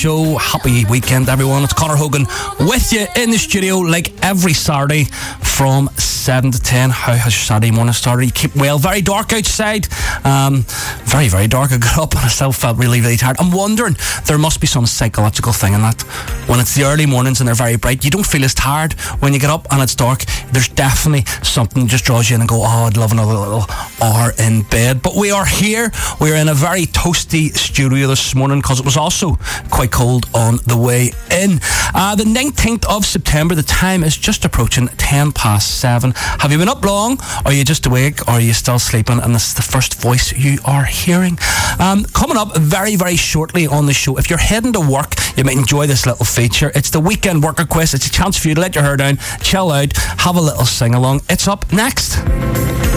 Show. Happy weekend, everyone. It's Conor Hogan with you in the studio like every Saturday from 7 to 10. How has your Saturday morning started? You keep well. Very dark outside. Very, very dark. I got up and I still felt really, really tired. I'm wondering, there must be some psychological thing in that. When it's the early mornings and they're very bright, you don't feel as tired. When you get up and it's dark, there's definitely something that just draws you in and go, oh, I'd love another little hour in bed. But we are here. We're in a very toasty studio this morning because it was also quite cold on the way in. The 19th of September, the time is just approaching 10 past 7. Have you been up long? Are you just awake? Or are you still sleeping? And this is the first voice you are hearing. Coming up very, very shortly on the show, if you're heading to work, you might enjoy this little feature. It's the Weekend Worker Quiz. It's a chance for you to let your hair down, chill out, have a little sing-along. It's up next.